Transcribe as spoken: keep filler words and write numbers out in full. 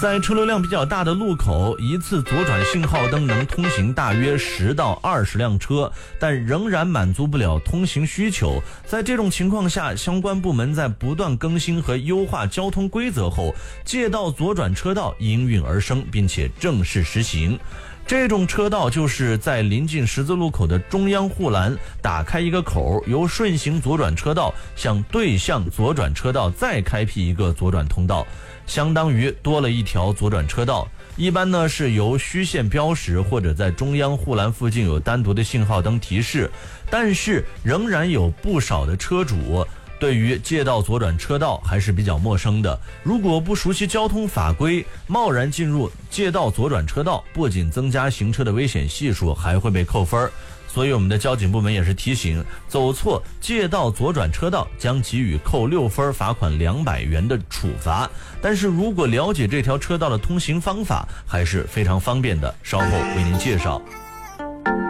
在车流量比较大的路口，一次左转信号灯能通行大约十到二十辆车，但仍然满足不了通行需求。在这种情况下，相关部门在不断更新和优化交通规则后，借道左转车道应运而生，并且正式实行。这种车道就是在临近十字路口的中央护栏打开一个口，由顺行左转车道向对向左转车道再开辟一个左转通道，相当于多了一条左转车道。一般呢是由虚线标识，或者在中央护栏附近有单独的信号灯提示，但是仍然有不少的车主对于借道左转车道还是比较陌生的。如果不熟悉交通法规，贸然进入借道左转车道，不仅增加行车的危险系数，还会被扣分。所以我们的交警部门也是提醒，走错借道左转车道将给予扣六分、罚款两百元的处罚。但是如果了解这条车道的通行方法，还是非常方便的，稍后为您介绍。